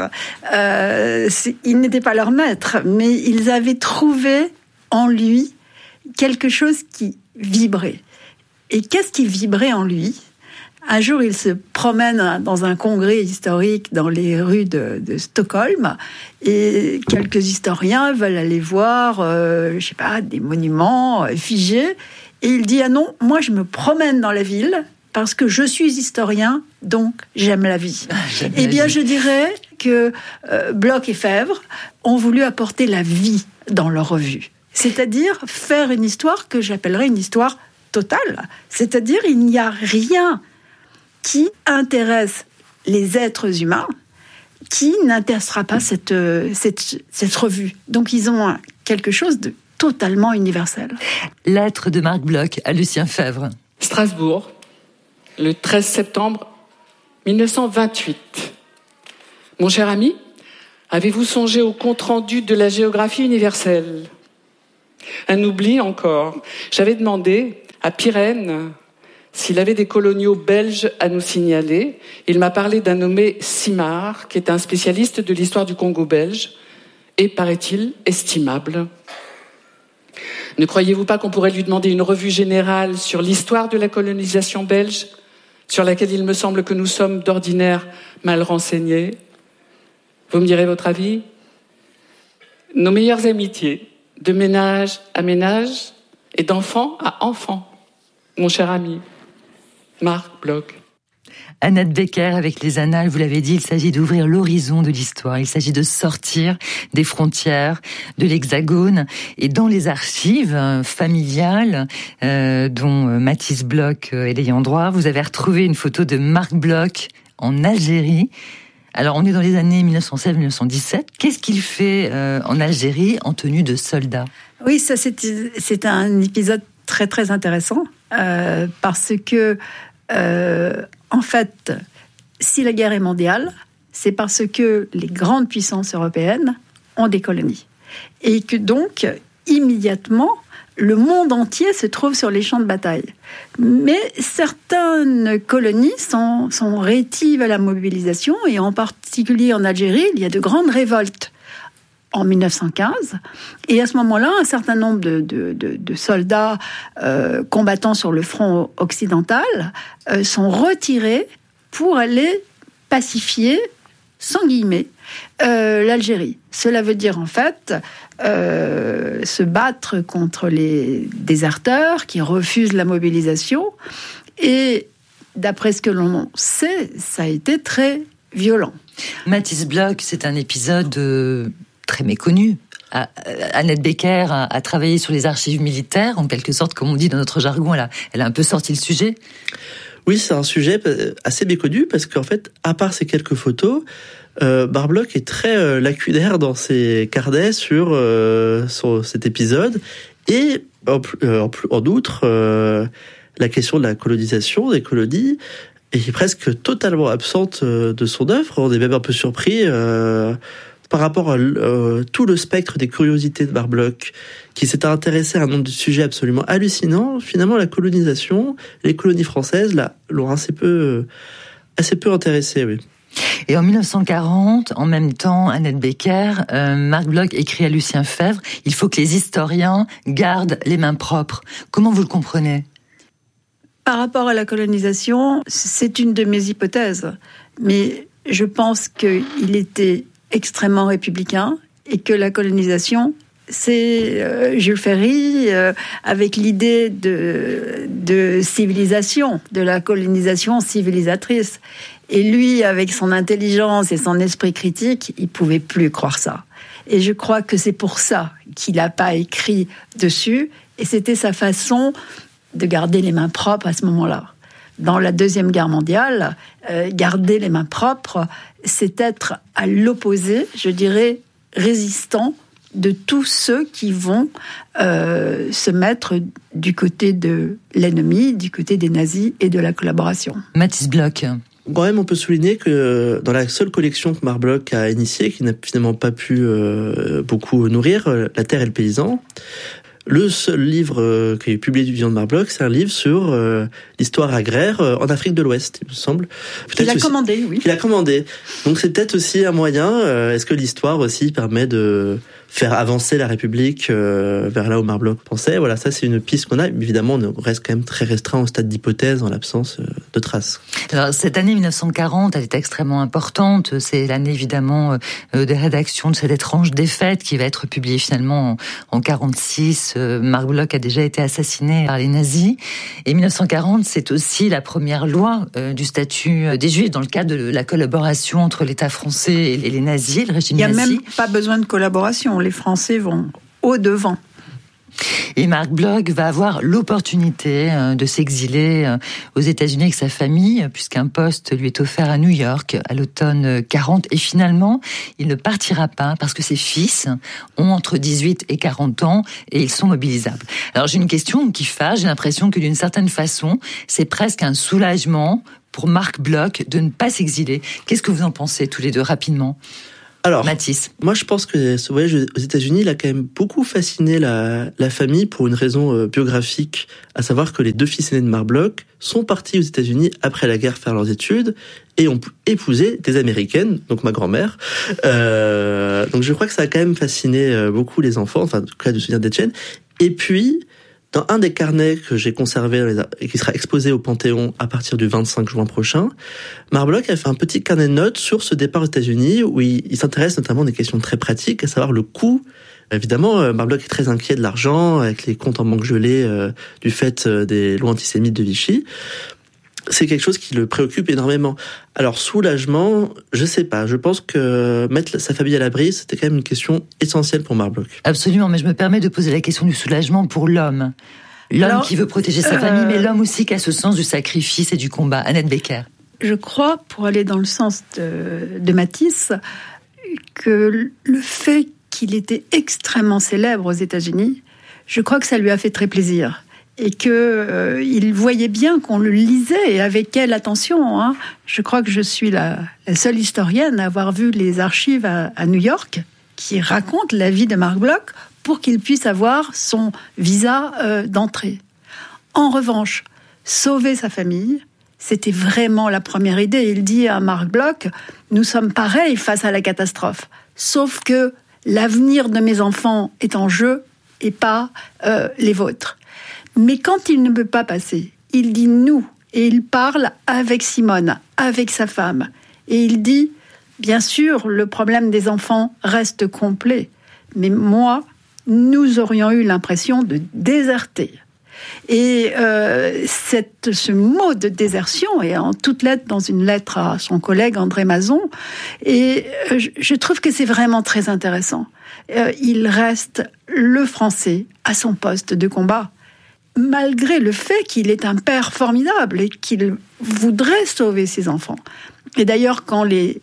Ils n'étaient pas leur maître, mais ils avaient trouvé en lui quelque chose qui vibrait. Et qu'est-ce qui vibrait en lui ? Un jour, il se promène dans un congrès historique dans les rues de Stockholm, et quelques historiens veulent aller voir, des monuments figés. Et il dit « Ah non, moi je me promène dans la ville parce que je suis historien, donc j'aime la vie. » Eh bien, je dirais que Bloch et Fèvre ont voulu apporter la vie dans leur revue. C'est-à-dire faire une histoire que j'appellerais une histoire totale. C'est-à-dire il n'y a rien qui intéresse les êtres humains qui n'intéressera pas cette revue. Donc ils ont quelque chose de totalement universel. Lettre de Marc Bloch à Lucien Fèvre. Strasbourg, le 13 septembre 1928. Mon cher ami, avez-vous songé au compte-rendu de la géographie universelle ? Un oubli encore. J'avais demandé à Pirenne s'il avait des coloniaux belges à nous signaler. Il m'a parlé d'un nommé Simard, qui est un spécialiste de l'histoire du Congo belge, et, paraît-il, estimable. Ne croyez-vous pas qu'on pourrait lui demander une revue générale sur l'histoire de la colonisation belge, sur laquelle il me semble que nous sommes d'ordinaire mal renseignés ? Vous me direz votre avis ? Nos meilleures amitiés, de ménage à ménage et d'enfant à enfant, mon cher ami, Marc Bloch. Annette Becker avec les Annales, vous l'avez dit, il s'agit d'ouvrir l'horizon de l'histoire. Il s'agit de sortir des frontières de l'Hexagone, et dans les archives familiales dont Mathis Bloch est l'ayant droit, vous avez retrouvé une photo de Marc Bloch en Algérie. Alors on est dans les années 1916-1917. Qu'est-ce qu'il fait en Algérie en tenue de soldat ? Oui, ça c'est un épisode très très intéressant parce que en fait, si la guerre est mondiale, c'est parce que les grandes puissances européennes ont des colonies. Et que donc, immédiatement, le monde entier se trouve sur les champs de bataille. Mais certaines colonies sont rétives à la mobilisation, et en particulier en Algérie, il y a de grandes révoltes en 1915. Et à ce moment-là, un certain nombre de soldats combattant sur le front occidental sont retirés pour aller pacifier, sans guillemets, l'Algérie. Cela veut dire en fait se battre contre les déserteurs qui refusent la mobilisation. Et d'après ce que l'on sait, ça a été très violent. Mathis Bloch, c'est un épisode très méconnu. Annette Becker a travaillé sur les archives militaires, en quelque sorte, comme on dit dans notre jargon, elle a un peu sorti le sujet. Oui, c'est un sujet assez méconnu, parce qu'en fait, à part ces quelques photos, Marc Bloch est très lacunaire dans ses carnets sur cet épisode, et en outre, la question de la colonisation, des colonies, est presque totalement absente de son œuvre. On est même un peu surpris par rapport à tout le spectre des curiosités de Marc Bloch, qui s'est intéressé à un nombre de sujets absolument hallucinants. Finalement, la colonisation, les colonies françaises, l'ont assez peu intéressé, oui. Et en 1940, en même temps, Annette Becker, Marc Bloch écrit à Lucien Fèvre « Il faut que les historiens gardent les mains propres ». Comment vous le comprenez ? Par rapport à la colonisation, c'est une de mes hypothèses. Mais je pense qu'il était extrêmement républicain, et que la colonisation, c'est Jules Ferry avec l'idée de civilisation, de la colonisation civilisatrice. Et lui, avec son intelligence et son esprit critique, il pouvait plus croire ça. Et je crois que c'est pour ça qu'il n'a pas écrit dessus, et c'était sa façon de garder les mains propres à ce moment-là. Dans la Deuxième Guerre mondiale, garder les mains propres, c'est être à l'opposé, je dirais, résistant de tous ceux qui vont se mettre du côté de l'ennemi, du côté des nazis et de la collaboration. Mathis Bloch. Quand même, on peut souligner que dans la seule collection que Marc Bloch a initiée, qui n'a finalement pas pu beaucoup nourrir, La Terre et le paysan, le seul livre qui est publié du vivant de Marc Bloch, c'est un livre sur l'histoire agraire en Afrique de l'Ouest, il me semble. Il a commandé, oui. Il a commandé. Donc c'est peut-être aussi un moyen. Est-ce que l'histoire aussi permet de faire avancer la République vers là où Marc Bloch pensait? Voilà, ça c'est une piste qu'on a. Évidemment, on reste quand même très restreint au stade d'hypothèse en l'absence de traces. Alors, cette année 1940, elle est extrêmement importante. C'est l'année évidemment des rédactions de cette étrange défaite qui va être publiée finalement en 46. Marc Bloch a déjà été assassiné par les nazis. Et 1940, c'est aussi la première loi du statut des Juifs dans le cadre de la collaboration entre l'État français et les nazis, le régime nazi. Il n'y a même pas besoin de collaboration. Les Français vont au-devant. Et Marc Bloch va avoir l'opportunité de s'exiler aux États-Unis avec sa famille, puisqu'un poste lui est offert à New York à l'automne 40. Et finalement, il ne partira pas parce que ses fils ont entre 18 et 40 ans et ils sont mobilisables. Alors j'ai une question qui fâche. J'ai l'impression que d'une certaine façon, c'est presque un soulagement pour Marc Bloch de ne pas s'exiler. Qu'est-ce que vous en pensez tous les deux rapidement ? Alors, Mathis. Moi je pense que ce voyage aux États-Unis, il a quand même beaucoup fasciné la famille pour une raison biographique, à savoir que les deux fils aînés de Marc Bloch sont partis aux États-Unis après la guerre faire leurs études et ont épousé des Américaines, donc ma grand-mère. Donc je crois que ça a quand même fasciné beaucoup les enfants, enfin en tout cas du souvenir d'Etienne. Et puis, dans un des carnets que j'ai conservé et qui sera exposé au Panthéon à partir du 25 juin prochain, Marc Bloch a fait un petit carnet de notes sur ce départ aux États-Unis où il s'intéresse notamment à des questions très pratiques, à savoir le coût. Évidemment, Marc Bloch est très inquiet de l'argent avec les comptes en banque gelés du fait des lois antisémites de Vichy. C'est quelque chose qui le préoccupe énormément. Alors, soulagement, je sais pas. Je pense que mettre sa famille à l'abri, c'était quand même une question essentielle pour Marc Bloch. Absolument, mais je me permets de poser la question du soulagement pour l'homme. L'homme qui veut protéger sa famille, mais l'homme aussi qui a ce sens du sacrifice et du combat. Annette Becker. Je crois, pour aller dans le sens de Mathis, que le fait qu'il était extrêmement célèbre aux États-Unis, je crois que ça lui a fait très plaisir. Et il voyait bien qu'on le lisait, et avec quelle attention. Hein. Je crois que je suis la seule historienne à avoir vu les archives à New York qui racontent la vie de Marc Bloch pour qu'il puisse avoir son visa d'entrée. En revanche, sauver sa famille, c'était vraiment la première idée. Il dit à Marc Bloch, nous sommes pareils face à la catastrophe, sauf que l'avenir de mes enfants est en jeu et pas les vôtres. Mais quand il ne peut pas passer, il dit nous, et il parle avec Simone, avec sa femme. Et il dit, bien sûr, le problème des enfants reste complet, mais moi, nous aurions eu l'impression de déserter. Et ce mot de désertion est en toutes lettres dans une lettre à son collègue André Mazon, et je trouve que c'est vraiment très intéressant. Il reste le Français à son poste de combat, malgré le fait qu'il est un père formidable et qu'il voudrait sauver ses enfants. Et d'ailleurs, quand les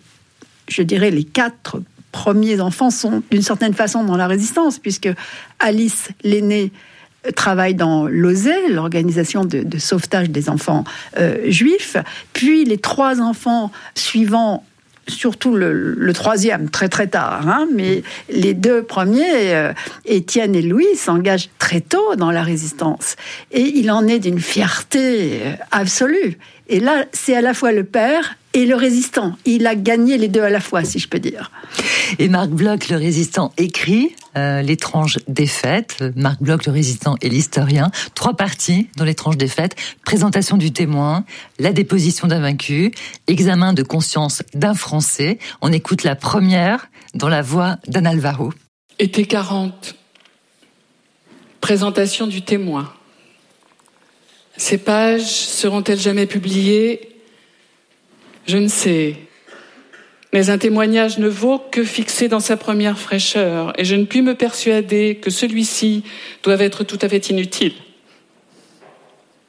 4 premiers enfants sont d'une certaine façon dans la résistance, puisque Alice, l'aînée, travaille dans l'OSE, l'organisation de sauvetage des enfants juifs, puis les 3 enfants suivants, surtout le troisième, très très tard, hein, mais les 2 premiers, Étienne et Louis, s'engagent très tôt dans la résistance. Et il en est d'une fierté absolue. Et là, c'est à la fois le père et le résistant. Il a gagné les 2 à la fois, si je peux dire. Et Marc Bloch, le résistant, écrit L'étrange défaite. Marc Bloch, le résistant, et l'historien. 3 parties dans L'étrange défaite. Présentation du témoin, la déposition d'un vaincu, examen de conscience d'un Français. On écoute la première dans la voix d'Anne Alvaro. Été 40. Présentation du témoin. Ces pages seront-elles jamais publiées ? Je ne sais. Mais un témoignage ne vaut que fixé dans sa première fraîcheur, et je ne puis me persuader que celui-ci doit être tout à fait inutile.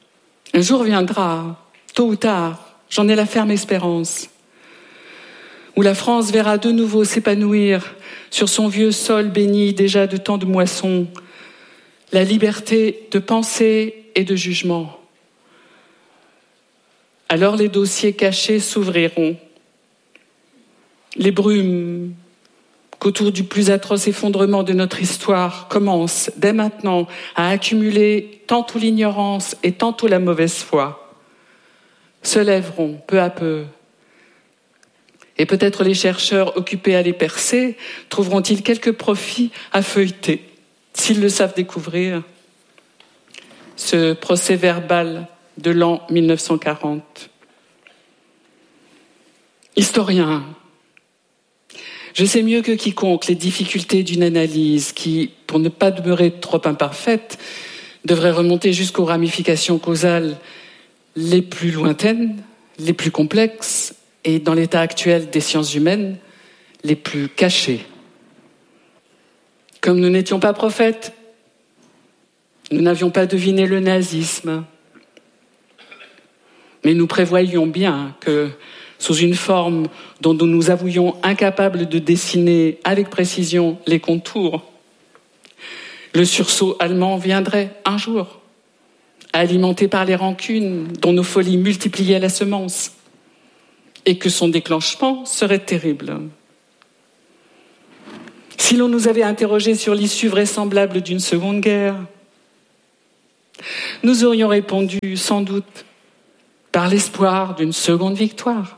Un jour viendra, tôt ou tard, j'en ai la ferme espérance, où la France verra de nouveau s'épanouir sur son vieux sol béni déjà de tant de moissons, la liberté de pensée et de jugement. Alors les dossiers cachés s'ouvriront. Les brumes qu'autour du plus atroce effondrement de notre histoire commencent dès maintenant à accumuler tantôt l'ignorance et tantôt la mauvaise foi, se lèveront peu à peu. Et peut-être les chercheurs occupés à les percer trouveront-ils quelques profits à feuilleter, s'ils le savent découvrir, ce procès-verbal de l'an 1940. Historien, je sais mieux que quiconque les difficultés d'une analyse qui, pour ne pas demeurer trop imparfaite, devrait remonter jusqu'aux ramifications causales les plus lointaines, les plus complexes et, dans l'état actuel des sciences humaines, les plus cachées. Comme nous n'étions pas prophètes, nous n'avions pas deviné le nazisme, mais nous prévoyions bien que, sous une forme dont nous nous avouions incapables de dessiner avec précision les contours, le sursaut allemand viendrait un jour, alimenté par les rancunes dont nos folies multipliaient la semence, et que son déclenchement serait terrible. Si l'on nous avait interrogés sur l'issue vraisemblable d'une seconde guerre, nous aurions répondu sans doute par l'espoir d'une seconde victoire.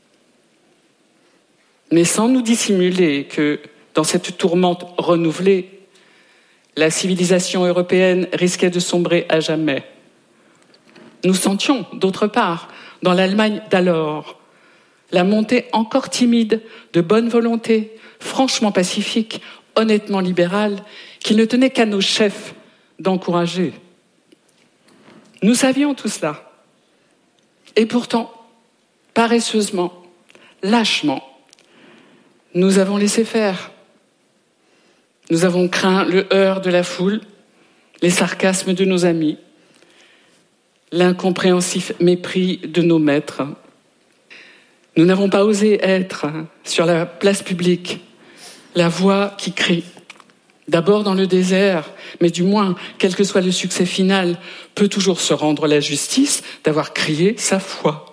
Mais sans nous dissimuler que, dans cette tourmente renouvelée, la civilisation européenne risquait de sombrer à jamais. Nous sentions, d'autre part, dans l'Allemagne d'alors, la montée encore timide de bonne volonté, franchement pacifique, honnêtement libérale, qu'il ne tenait qu'à nos chefs d'encourager. Nous savions tout cela. Et pourtant, paresseusement, lâchement, nous avons laissé faire. Nous avons craint le heurt de la foule, les sarcasmes de nos amis, l'incompréhensif mépris de nos maîtres. Nous n'avons pas osé être, sur la place publique, la voix qui crie. D'abord dans le désert, mais du moins, quel que soit le succès final, peut toujours se rendre la justice d'avoir crié sa foi.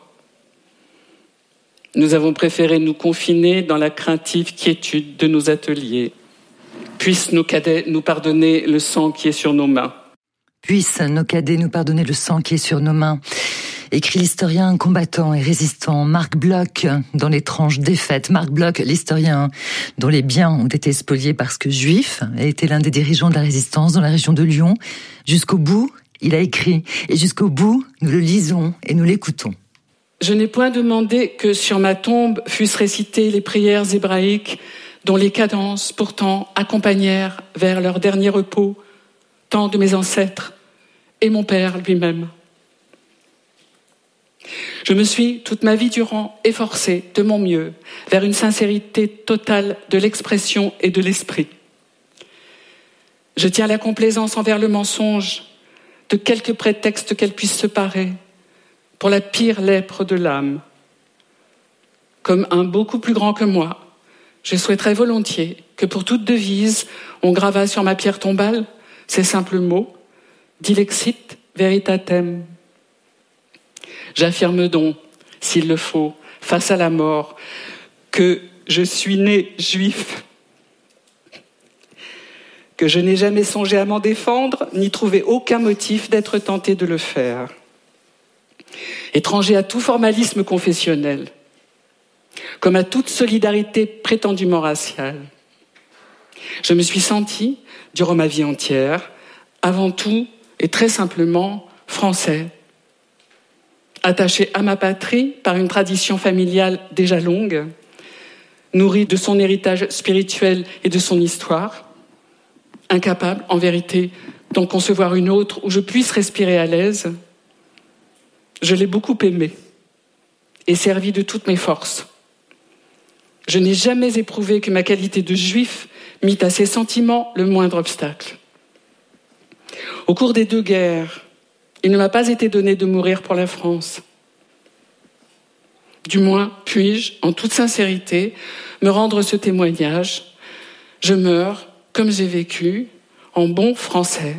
Nous avons préféré nous confiner dans la craintive quiétude de nos ateliers. Puissent nos cadets nous pardonner le sang qui est sur nos mains. Puissent nos cadets nous pardonner le sang qui est sur nos mains. Écrit l'historien combattant et résistant Marc Bloch dans l'étrange défaite. Marc Bloch, l'historien dont les biens ont été spoliés parce que juif, a été l'un des dirigeants de la résistance dans la région de Lyon. Jusqu'au bout, il a écrit. Et jusqu'au bout, nous le lisons et nous l'écoutons. Je n'ai point demandé que sur ma tombe fussent récitées les prières hébraïques dont les cadences, pourtant, accompagnèrent vers leur dernier repos tant de mes ancêtres et mon père lui-même. Je me suis, toute ma vie durant, efforcée de mon mieux vers une sincérité totale de l'expression et de l'esprit. Je tiens la complaisance envers le mensonge, de quelque prétexte qu'elle puisse se parer, pour la pire lèpre de l'âme. Comme un beaucoup plus grand que moi, je souhaiterais volontiers que pour toute devise, on gravât sur ma pierre tombale ces simples mots « Dilexit veritatem ». J'affirme donc, s'il le faut, face à la mort, que je suis né juif, que je n'ai jamais songé à m'en défendre, ni trouvé aucun motif d'être tenté de le faire. Étranger à tout formalisme confessionnel, comme à toute solidarité prétendument raciale, je me suis senti, durant ma vie entière, avant tout et très simplement français, attaché à ma patrie par une tradition familiale déjà longue, nourrie de son héritage spirituel et de son histoire, incapable, en vérité, d'en concevoir une autre où je puisse respirer à l'aise. Je l'ai beaucoup aimé et servi de toutes mes forces. Je n'ai jamais éprouvé que ma qualité de juif mit à ses sentiments le moindre obstacle. Au cours des 2 guerres, il ne m'a pas été donné de mourir pour la France. Du moins, puis-je, en toute sincérité, me rendre ce témoignage. Je meurs, comme j'ai vécu, en bon français.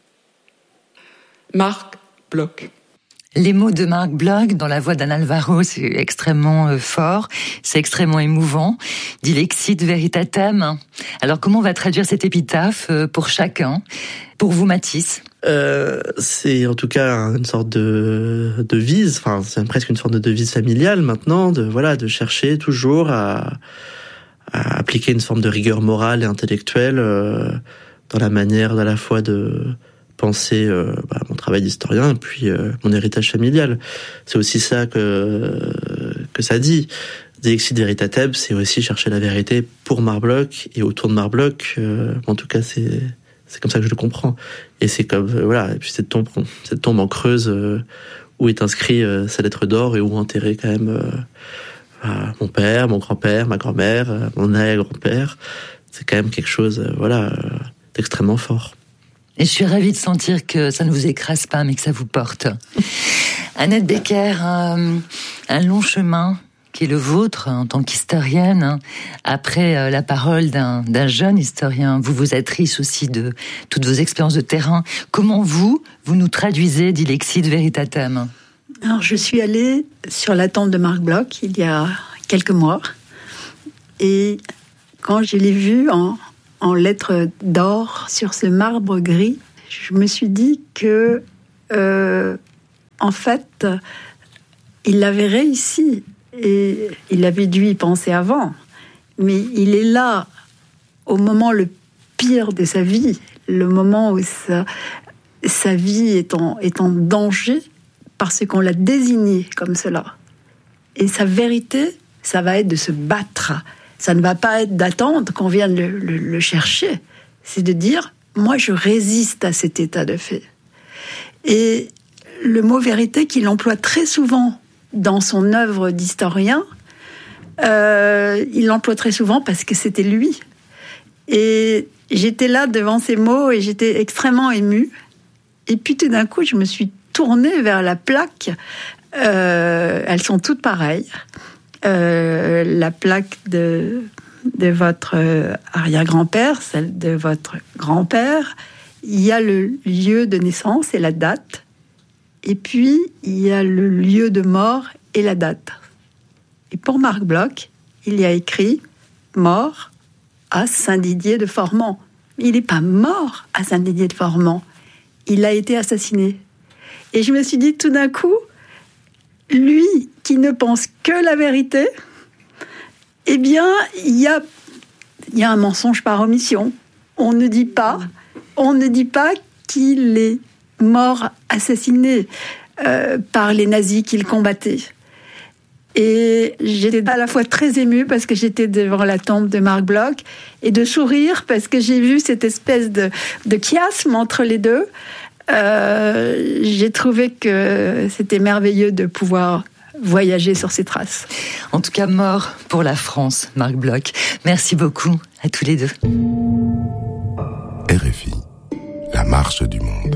Marc Bloch. Les mots de Marc Bloch dans la voix d'Anne Alvaro, c'est extrêmement fort, c'est extrêmement émouvant. Dilexit veritatem. Alors comment on va traduire cette épitaphe pour chacun? Pour vous, Mathis? C'est en tout cas une sorte de devise, enfin c'est presque une sorte de devise familiale maintenant, de chercher toujours à appliquer une forme de rigueur morale et intellectuelle dans la manière à la fois de penser mon travail d'historien et puis mon héritage familial. C'est aussi ça que ça dit. Dilexit veritatem, c'est aussi chercher la vérité pour Marc Bloch et autour de Marc Bloch. En tout cas, c'est comme ça que je le comprends. Et c'est comme et puis cette tombe en Creuse où est inscrit sa lettre d'or et où enterré quand même mon père, mon grand-père, ma grand-mère, mon arrière-grand-père. C'est quand même quelque chose d'extrêmement fort. Et je suis ravie de sentir que ça ne vous écrase pas, mais que ça vous porte. Annette Becker, un long chemin qui est le vôtre en tant qu'historienne, après la parole d'un jeune historien. Vous êtes riche aussi de toutes vos expériences de terrain. Comment vous nous traduisez Dilexit veritatem? Alors, je suis allée sur la tombe de Marc Bloch il y a quelques mois. Et quand je l'ai vu en lettres d'or sur ce marbre gris, je me suis dit que, en fait, il avait réussi. Et il avait dû y penser avant. Mais il est là, au moment le pire de sa vie, le moment où sa vie est en danger, parce qu'on l'a désigné comme cela. Et sa vérité, ça va être de se battre. Ça ne va pas être d'attendre qu'on vienne le chercher. C'est de dire, moi je résiste à cet état de fait. Et le mot vérité qu'il emploie très souvent dans son œuvre d'historien, il l'emploie très souvent parce que c'était lui. Et j'étais là devant ces mots et j'étais extrêmement émue. Et puis tout d'un coup, je me suis tournée vers la plaque. Elles sont toutes pareilles. La plaque de votre arrière-grand-père, celle de votre grand-père. Il y a le lieu de naissance et la date. Et puis, il y a le lieu de mort et la date. Et pour Marc Bloch, il y a écrit « mort à Saint-Didier de Formans ». Il n'est pas mort à Saint-Didier de Formans. Il a été assassiné. Et je me suis dit tout d'un coup, lui qui ne pense que la vérité, eh bien, il y a un mensonge par omission. On ne dit pas qu'il est mort assassiné par les nazis qu'il combattait. Et j'étais à la fois très émue parce que j'étais devant la tombe de Marc Bloch et de sourire parce que j'ai vu cette espèce de chiasme entre les deux. J'ai trouvé que c'était merveilleux de pouvoir voyager sur ses traces. En tout cas, mort pour la France, Marc Bloch. Merci beaucoup à tous les deux. RFI, la marche du monde.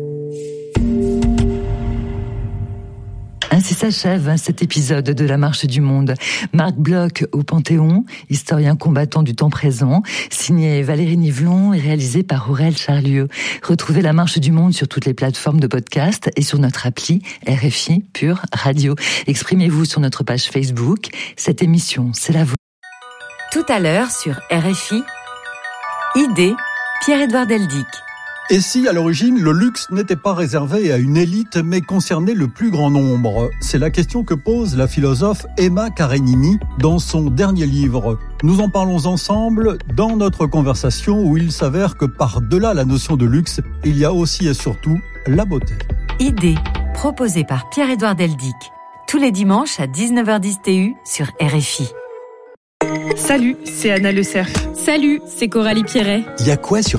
Ainsi s'achève cet épisode de La Marche du Monde. Marc Bloch au Panthéon, historien combattant du temps présent, signé Valérie Nivelon et réalisé par Aurèle Charlieu. Retrouvez La Marche du Monde sur toutes les plateformes de podcast et sur notre appli RFI Pure Radio. Exprimez-vous sur notre page Facebook. Cette émission, c'est la vôtre. Tout à l'heure sur RFI, idée, Pierre-Édouard Deldic. Et si, à l'origine, le luxe n'était pas réservé à une élite, mais concernait le plus grand nombre? C'est la question que pose la philosophe Emma Karenini dans son dernier livre. Nous en parlons ensemble dans notre conversation où il s'avère que par-delà la notion de luxe, il y a aussi et surtout la beauté. Idée, proposée par Pierre-Édouard Deldic. Tous les dimanches à 19h10 TU sur RFI. Salut, c'est Anna Le Cerf. Salut, c'est Coralie Pierret. Il y a quoi sur